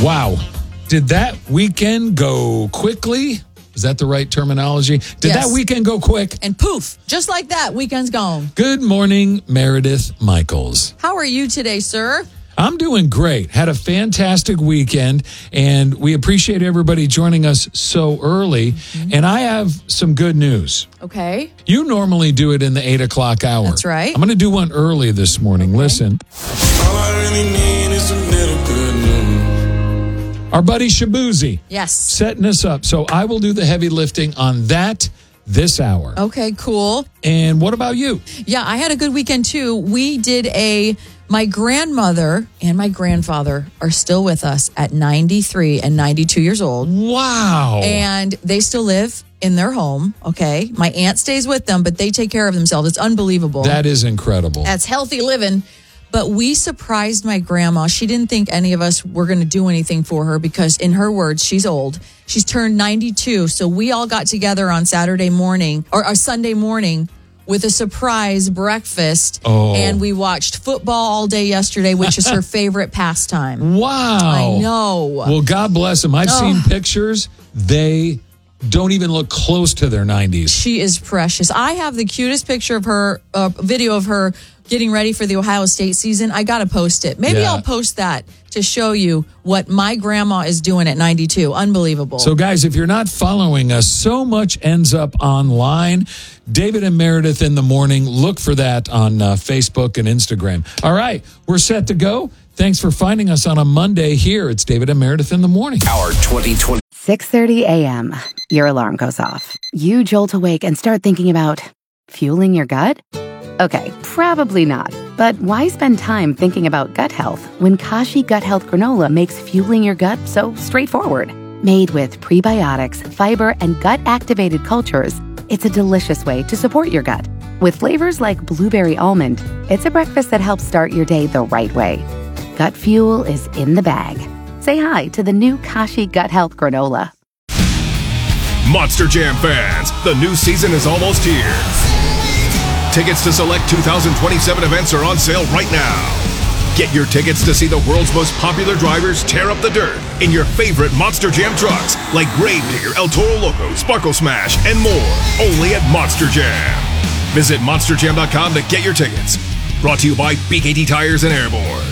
Wow. Did that weekend go quickly? Is that the right terminology? Did that weekend go quick? And poof, just like that, weekend's gone. Good morning, Meredith Michaels. How are you today, sir? I'm doing great. Had a fantastic weekend, and we appreciate everybody joining us so early. And I have some good news. Okay. You normally do it in the 8 o'clock hour. That's right. I'm going to do one early this morning. Okay. Listen. All I really need is a little good news. Our buddy Shabuzi. Yes. Setting us up. So I will do the heavy lifting on that this hour. Okay, cool. And what about you? Yeah, I had a good weekend too. We did my grandmother and my grandfather are still with us at 93 and 92 years old. Wow. And they still live in their home, okay? My aunt stays with them, but they take care of themselves. It's unbelievable. That is incredible. That's healthy living. But we surprised my grandma. She didn't think any of us were going to do anything for her because, in her words, she's old. She's turned 92. So we all got together on Saturday morning or Sunday morning with a surprise breakfast. Oh. And we watched football all day yesterday, which is her favorite pastime. Wow. I know. Well, God bless them. I've seen pictures. They don't even look close to their 90s. She is precious. I have the cutest picture of her, video of her getting ready for the Ohio State season. I got to post it. Maybe I'll post that to show you what my grandma is doing at 92. Unbelievable. So, guys, if you're not following us, so much ends up online. David and Meredith in the morning. Look for that on Facebook and Instagram. All right, we're set to go. Thanks for finding us on a Monday here. It's David and Meredith in the morning. Our 2020. 6:30 a.m. Your alarm goes off. You jolt awake and start thinking about fueling your gut? Okay, probably not. But why spend time thinking about gut health when Kashi Gut Health Granola makes fueling your gut so straightforward? Made with prebiotics, fiber, and gut-activated cultures, it's a delicious way to support your gut. With flavors like blueberry almond, it's a breakfast that helps start your day the right way. Gut fuel is in the bag. Say hi to the new Kashi Gut Health Granola. Monster Jam fans, the new season is almost here. Tickets to select 2027 events are on sale right now. Get your tickets to see the world's most popular drivers tear up the dirt in your favorite Monster Jam trucks like Gravedigger, El Toro Loco, Sparkle Smash, and more, only at Monster Jam. Visit monsterjam.com to get your tickets. Brought to you by BKT Tires and Airborne.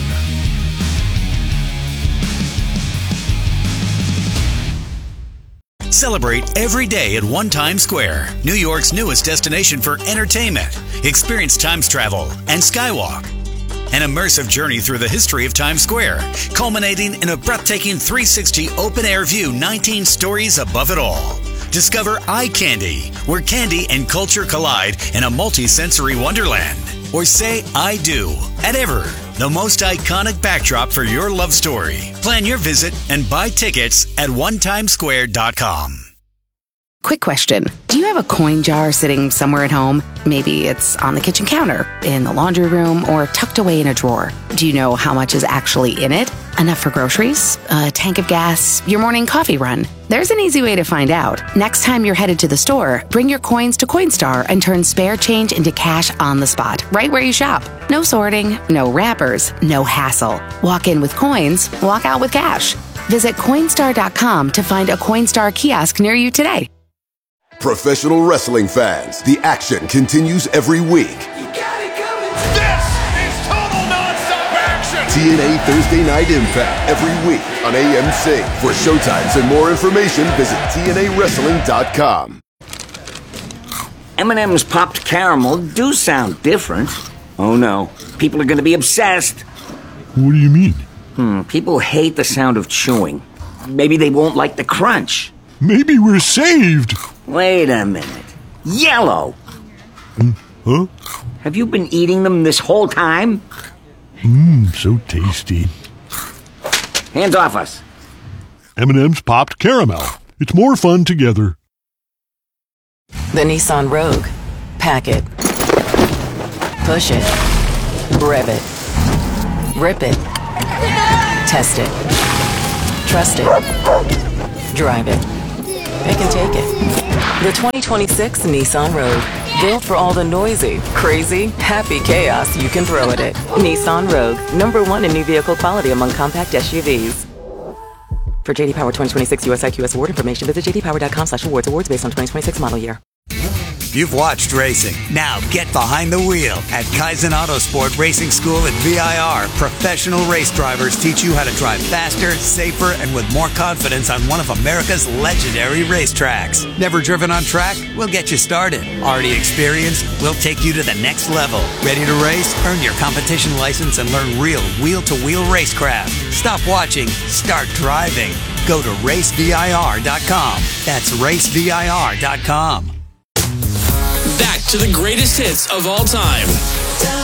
Celebrate every day at One Times Square, New York's newest destination for entertainment. Experience Times Travel and Skywalk, an immersive journey through the history of Times Square, culminating in a breathtaking 360 open-air view 19 stories above it all. Discover Eye Candy, where candy and culture collide in a multi-sensory wonderland. Or say I do at Ever, the most iconic backdrop for your love story. Plan your visit and buy tickets at onetimesquare.com. Quick question. Do you have a coin jar sitting somewhere at home? Maybe it's on the kitchen counter, in the laundry room, or tucked away in a drawer. Do you know how much is actually in it? Enough for groceries? A tank of gas? Your morning coffee run? There's an easy way to find out. Next time you're headed to the store, bring your coins to Coinstar and turn spare change into cash on the spot, right where you shop. No sorting, no wrappers, no hassle. Walk in with coins, walk out with cash. Visit Coinstar.com to find a Coinstar kiosk near you today. Professional wrestling fans, the action continues every week. This is total non-stop action. TNA Thursday Night Impact every week on AMC. For showtimes and more information, visit TNAWrestling.com. M&M's popped caramel do sound different. Oh no, people are going to be obsessed. What do you mean? People hate the sound of chewing. Maybe they won't like the crunch. Maybe we're saved. Wait a minute. Yellow! Huh? Have you been eating them this whole time? So tasty. Hands off us. M&M's popped caramel. It's more fun together. The Nissan Rogue. Pack it. Push it. Rev it. Rip it. Test it. Trust it. Drive it. Pick and take it. The 2026 Nissan Rogue. Built for all the noisy, crazy, happy chaos you can throw at it. Nissan Rogue. #1 in new vehicle quality among compact SUVs. For JD Power 2026 US IQS award information, visit jdpower.com/awards. Awards based on 2026 model year. You've watched racing. Now get behind the wheel at Kaizen Autosport Racing School at VIR. Professional race drivers teach you how to drive faster, safer, and with more confidence on one of America's legendary racetracks. Never driven on track? We'll get you started. Already experienced? We'll take you to the next level. Ready to race? Earn your competition license and learn real wheel-to-wheel racecraft. Stop watching. Start driving. Go to racevir.com. That's racevir.com. Back to the greatest hits of all time.